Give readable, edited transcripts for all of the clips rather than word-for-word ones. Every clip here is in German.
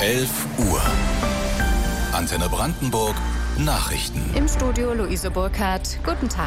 11 Uhr. Antenne Brandenburg Nachrichten. Im Studio Luise Burkhardt. Guten Tag.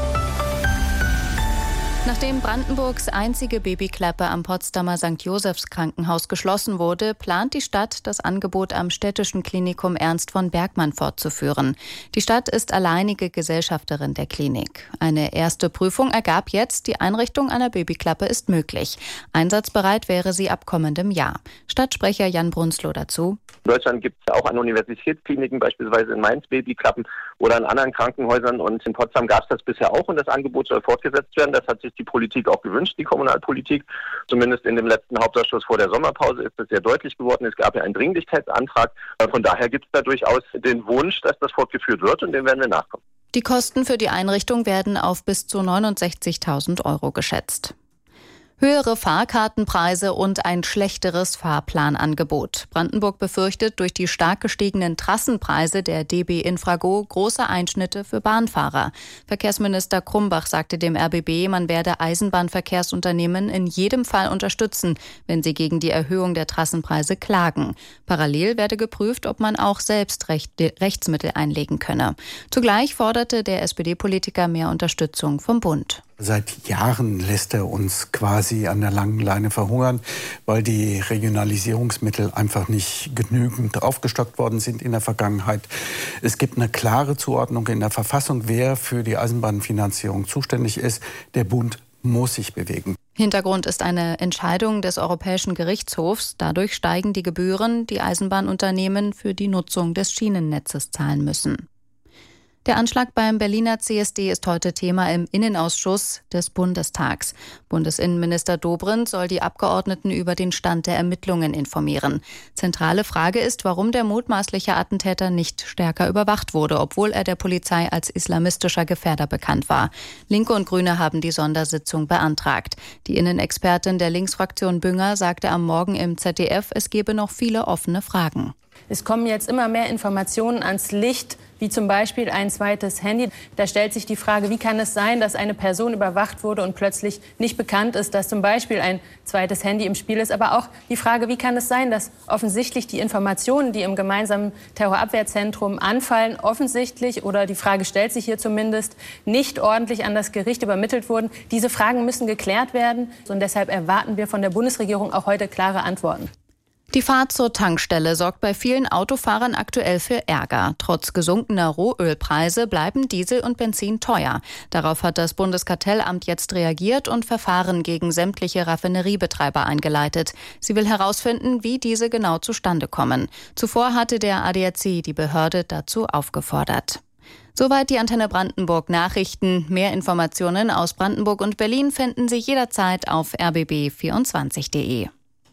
Nachdem Brandenburgs einzige Babyklappe am Potsdamer St. Josephs Krankenhaus geschlossen wurde, plant die Stadt, das Angebot am Städtischen Klinikum Ernst von Bergmann fortzuführen. Die Stadt ist alleinige Gesellschafterin der Klinik. Eine erste Prüfung ergab jetzt, die Einrichtung einer Babyklappe ist möglich. Einsatzbereit wäre sie ab kommendem Jahr. Stadtsprecher Jan Brunzloh dazu. In Deutschland gibt es auch an Universitätskliniken, beispielsweise in Mainz, Babyklappen oder in anderen Krankenhäusern. Und in Potsdam gab es das bisher auch und das Angebot soll fortgesetzt werden. Das hat sich die Politik auch gewünscht, die Kommunalpolitik. Zumindest in dem letzten Hauptausschuss vor der Sommerpause ist das sehr deutlich geworden. Es gab ja einen Dringlichkeitsantrag. Von daher gibt es da durchaus den Wunsch, dass das fortgeführt wird und dem werden wir nachkommen. Die Kosten für die Einrichtung werden auf bis zu 69.000 € geschätzt. Höhere Fahrkartenpreise und ein schlechteres Fahrplanangebot. Brandenburg befürchtet durch die stark gestiegenen Trassenpreise der DB Infrago große Einschnitte für Bahnfahrer. Verkehrsminister Krumbach sagte dem RBB, man werde Eisenbahnverkehrsunternehmen in jedem Fall unterstützen, wenn sie gegen die Erhöhung der Trassenpreise klagen. Parallel werde geprüft, ob man auch selbst Rechtsmittel einlegen könne. Zugleich forderte der SPD-Politiker mehr Unterstützung vom Bund. Seit Jahren lässt er uns quasi an der langen Leine verhungern, weil die Regionalisierungsmittel einfach nicht genügend aufgestockt worden sind in der Vergangenheit. Es gibt eine klare Zuordnung in der Verfassung, wer für die Eisenbahnfinanzierung zuständig ist. Der Bund muss sich bewegen. Hintergrund ist eine Entscheidung des Europäischen Gerichtshofs. Dadurch steigen die Gebühren, die Eisenbahnunternehmen für die Nutzung des Schienennetzes zahlen müssen. Der Anschlag beim Berliner CSD ist heute Thema im Innenausschuss des Bundestags. Bundesinnenminister Dobrindt soll die Abgeordneten über den Stand der Ermittlungen informieren. Zentrale Frage ist, warum der mutmaßliche Attentäter nicht stärker überwacht wurde, obwohl er der Polizei als islamistischer Gefährder bekannt war. Linke und Grüne haben die Sondersitzung beantragt. Die Innenexpertin der Linksfraktion Bünger sagte am Morgen im ZDF, es gebe noch viele offene Fragen. Es kommen jetzt immer mehr Informationen ans Licht, wie zum Beispiel ein zweites Handy. Da stellt sich die Frage, wie kann es sein, dass eine Person überwacht wurde und plötzlich nicht bekannt ist, dass zum Beispiel ein zweites Handy im Spiel ist. Aber auch die Frage, wie kann es sein, dass offensichtlich die Informationen, die im gemeinsamen Terrorabwehrzentrum anfallen, offensichtlich, oder die Frage stellt sich hier zumindest, nicht ordentlich an das Gericht übermittelt wurden. Diese Fragen müssen geklärt werden. Und deshalb erwarten wir von der Bundesregierung auch heute klare Antworten. Die Fahrt zur Tankstelle sorgt bei vielen Autofahrern aktuell für Ärger. Trotz gesunkener Rohölpreise bleiben Diesel und Benzin teuer. Darauf hat das Bundeskartellamt jetzt reagiert und Verfahren gegen sämtliche Raffineriebetreiber eingeleitet. Sie will herausfinden, wie diese genau zustande kommen. Zuvor hatte der ADAC die Behörde dazu aufgefordert. Soweit die Antenne Brandenburg Nachrichten. Mehr Informationen aus Brandenburg und Berlin finden Sie jederzeit auf rbb24.de.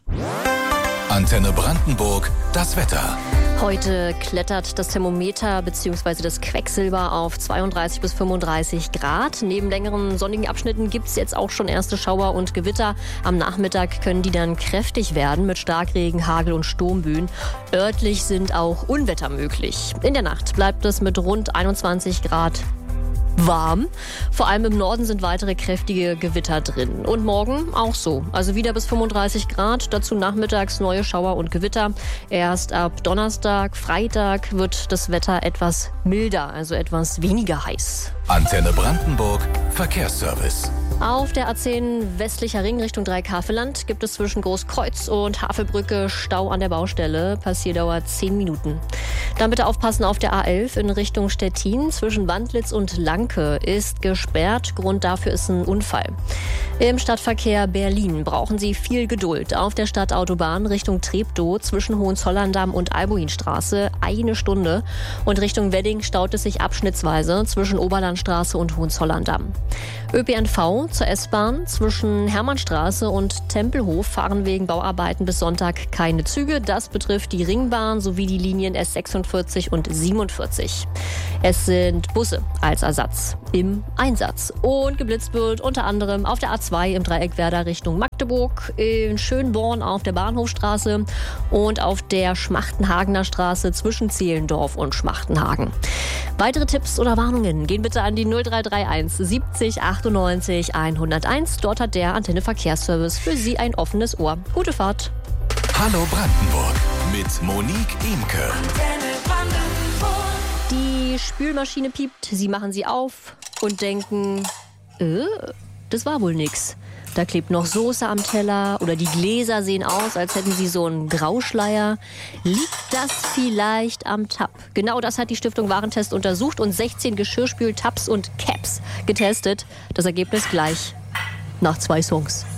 Antenne Brandenburg, das Wetter. Heute klettert das Thermometer bzw. das Quecksilber auf 32 bis 35 Grad. Neben längeren sonnigen Abschnitten gibt es jetzt auch schon erste Schauer und Gewitter. Am Nachmittag können die dann kräftig werden mit Starkregen, Hagel und Sturmböen. Örtlich sind auch Unwetter möglich. In der Nacht bleibt es mit rund 21 Grad warm. Vor allem im Norden sind weitere kräftige Gewitter drin. Und morgen auch so. Also wieder bis 35 Grad. Dazu nachmittags neue Schauer und Gewitter. Erst ab Donnerstag, Freitag wird das Wetter etwas milder, also etwas weniger heiß. Antenne Brandenburg Verkehrsservice. Auf der A10 westlicher Ring Richtung Dreikaffelland gibt es zwischen Großkreuz und Havelbrücke Stau an der Baustelle. Passierdauer 10 Minuten. Dann bitte aufpassen auf der A11 in Richtung Stettin. Zwischen Wandlitz und Lanke ist gesperrt. Grund dafür ist ein Unfall. Im Stadtverkehr Berlin brauchen Sie viel Geduld. Auf der Stadtautobahn Richtung Treptow zwischen Hohenzollern-Damm und Albuinstraße 1 Stunde. Und Richtung Wedding staut es sich abschnittsweise zwischen Oberlandstraße und Hohenzollern-Damm. ÖPNV zur S-Bahn zwischen Hermannstraße und Tempelhof fahren wegen Bauarbeiten bis Sonntag keine Züge. Das betrifft die Ringbahn sowie die Linien S46 und 47. Es sind Busse als Ersatz im Einsatz. Und geblitzt wird unter anderem auf der A2 im Dreieck Werder Richtung Magdeburg, in Schönborn auf der Bahnhofstraße und auf der Schmachtenhagener Straße zwischen Zehlendorf und Schmachtenhagen. Weitere Tipps oder Warnungen gehen bitte an die 0331 70 98 101. Dort hat der Antenne Verkehrsservice für Sie ein offenes Ohr. Gute Fahrt! Hallo Brandenburg mit Monique Imke. Die Spülmaschine piept, Sie machen sie auf und denken, das war wohl nix. Da klebt noch Soße am Teller oder die Gläser sehen aus, als hätten sie so einen Grauschleier. Liegt das vielleicht am Tab? Genau das hat die Stiftung Warentest untersucht und 16 Geschirrspül-Tabs und Caps getestet. Das Ergebnis gleich nach 2 Songs.